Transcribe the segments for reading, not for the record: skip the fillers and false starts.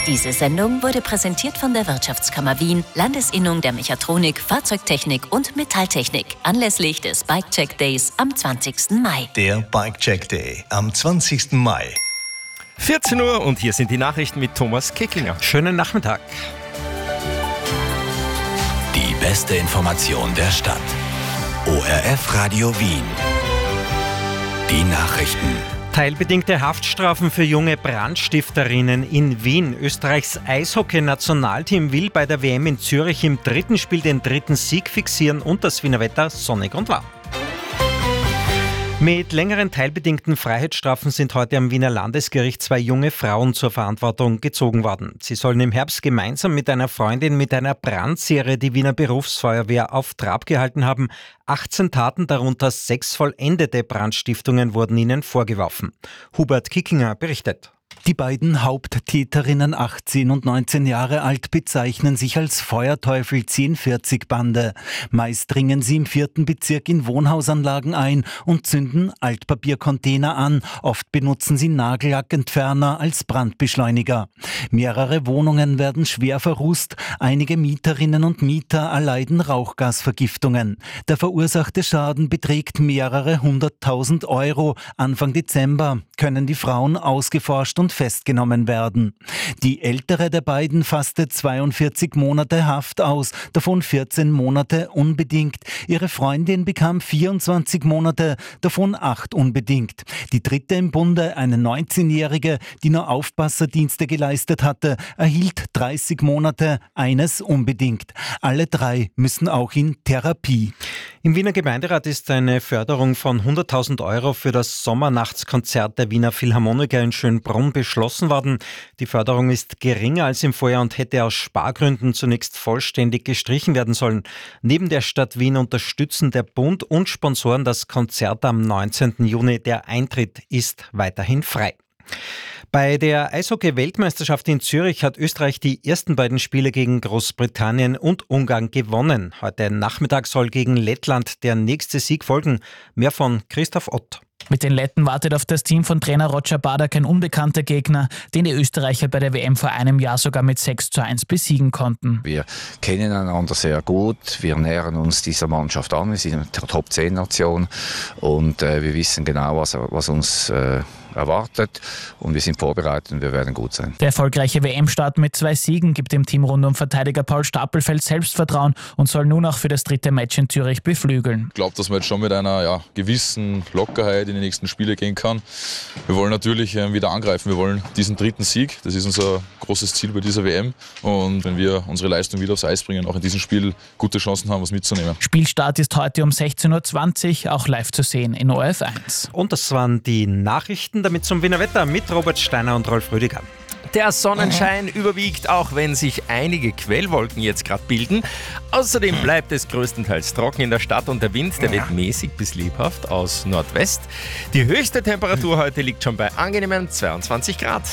Diese Sendung wurde präsentiert von der Wirtschaftskammer Wien, Landesinnung der Mechatronik, Fahrzeugtechnik und Metalltechnik, anlässlich des Bike-Check Days am 20. Mai. Der Bike-Check Day am 20. Mai. 14 Uhr und hier sind die Nachrichten mit Thomas Kicklinger. Schönen Nachmittag. Die beste Information der Stadt. ORF Radio Wien. Die Nachrichten. Teilbedingte Haftstrafen für junge Brandstifterinnen in Wien. Österreichs Eishockey-Nationalteam will bei der WM in Zürich im dritten Spiel den dritten Sieg fixieren und das Wiener Wetter sonnig und warm. Mit längeren teilbedingten Freiheitsstrafen sind heute am Wiener Landesgericht 2 junge Frauen zur Verantwortung gezogen worden. Sie sollen im Herbst gemeinsam mit einer Freundin mit einer Brandserie die Wiener Berufsfeuerwehr auf Trab gehalten haben. 18 Taten, darunter 6 vollendete Brandstiftungen, wurden ihnen vorgeworfen. Hubert Kickinger berichtet. Die beiden Haupttäterinnen, 18 und 19 Jahre alt, bezeichnen sich als Feuerteufel 1040-Bande. Meist dringen sie im 4. Bezirk in Wohnhausanlagen ein und zünden Altpapiercontainer an. Oft benutzen sie Nagellackentferner als Brandbeschleuniger. Mehrere Wohnungen werden schwer verrußt. Einige Mieterinnen und Mieter erleiden Rauchgasvergiftungen. Der verursachte Schaden beträgt mehrere 100.000 Euro. Anfang Dezember können die Frauen ausgeforscht und festgenommen werden. Die ältere der beiden fasste 42 Monate Haft aus, davon 14 Monate unbedingt. Ihre Freundin bekam 24 Monate, davon 8 unbedingt. Die dritte im Bunde, eine 19-Jährige, die nur Aufpasserdienste geleistet hatte, erhielt 30 Monate, eines unbedingt. Alle 3 müssen auch in Therapie. Im Wiener Gemeinderat ist eine Förderung von 100.000 Euro für das Sommernachtskonzert der Wiener Philharmoniker in Schönbrunn beschlossen worden. Die Förderung ist geringer als im Vorjahr und hätte aus Spargründen zunächst vollständig gestrichen werden sollen. Neben der Stadt Wien unterstützen der Bund und Sponsoren das Konzert am 19. Juni. Der Eintritt ist weiterhin frei. Bei der Eishockey-Weltmeisterschaft in Zürich hat Österreich die ersten beiden Spiele gegen Großbritannien und Ungarn gewonnen. Heute Nachmittag soll gegen Lettland der nächste Sieg folgen. Mehr von Christoph Ott. Mit den Letten wartet auf das Team von Trainer Roger Bader kein unbekannter Gegner, den die Österreicher bei der WM vor einem Jahr sogar mit 6:1 besiegen konnten. Wir kennen einander sehr gut, wir nähern uns dieser Mannschaft an, wir sind eine Top-10-Nation und wir wissen genau, was uns erwartet und wir sind vorbereitet und wir werden gut sein. Der erfolgreiche WM-Start mit 2 Siegen gibt dem Team rund um Verteidiger Paul Stapelfeld Selbstvertrauen und soll nun auch für das dritte Match in Zürich beflügeln. Ich glaube, dass man jetzt schon mit einer gewissen Lockerheit in die nächsten Spiele gehen kann. Wir wollen natürlich wieder angreifen, wir wollen diesen dritten Sieg, das ist unser großes Ziel bei dieser WM und wenn wir unsere Leistung wieder aufs Eis bringen, auch in diesem Spiel gute Chancen haben, was mitzunehmen. Spielstart ist heute um 16:20 Uhr, auch live zu sehen in ORF 1. Und das waren die Nachrichten. Damit zum Wiener Wetter mit Robert Steiner und Rolf Rüdiger. Der Sonnenschein überwiegt, auch wenn sich einige Quellwolken jetzt gerade bilden. Außerdem bleibt es größtenteils trocken in der Stadt und der Wind, der weht mäßig bis lebhaft aus Nordwest. Die höchste Temperatur heute liegt schon bei angenehmen 22 Grad.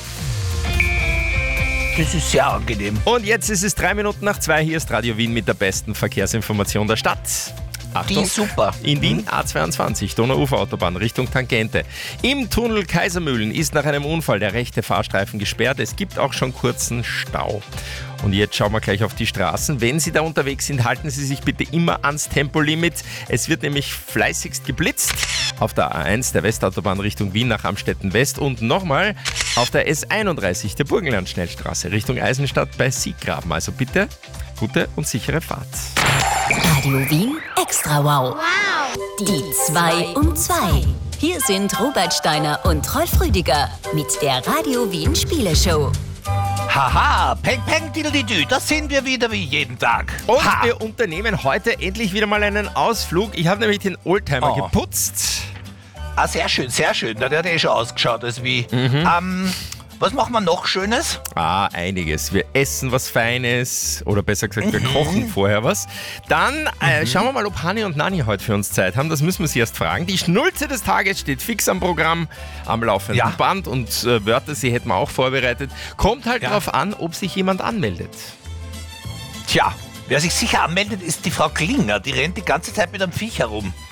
Das ist sehr angenehm. Und jetzt ist es 2:03. Hier ist Radio Wien mit der besten Verkehrsinformation der Stadt. Achtung, die ist super. In Wien A22, Donauuferautobahn Richtung Tangente. Im Tunnel Kaisermühlen ist nach einem Unfall der rechte Fahrstreifen gesperrt. Es gibt auch schon kurzen Stau. Und jetzt schauen wir gleich auf die Straßen. Wenn Sie da unterwegs sind, halten Sie sich bitte immer ans Tempolimit. Es wird nämlich fleißigst geblitzt. Auf der A1 der Westautobahn Richtung Wien nach Amstetten West und nochmal auf der S31 der Burgenland-Schnellstraße Richtung Eisenstadt bei Sieggraben. Also bitte gute und sichere Fahrt. Radio Wien Extra Wow. Die 2 um 2. Hier sind Robert Steiner und Rolf Rüdiger mit der Radio Wien Spieleshow. Haha, peng peng diddle-dü, das sind wir wieder wie jeden Tag. Und wir unternehmen heute endlich wieder mal einen Ausflug. Ich habe nämlich den Oldtimer geputzt. Ah, sehr schön, sehr schön. Der hat schon ausgeschaut, als wie. Was machen wir noch Schönes? Einiges. Wir essen was Feines oder besser gesagt, wir kochen vorher was. Dann schauen wir mal, ob Hani und Nani heute für uns Zeit haben. Das müssen wir sie erst fragen. Die Schnulze des Tages steht fix am Programm, am laufenden Band und Wörter, sie hätten wir auch vorbereitet. Kommt halt darauf an, ob sich jemand anmeldet. Tja, wer sich sicher anmeldet, ist die Frau Klinger. Die rennt die ganze Zeit mit einem Viech herum.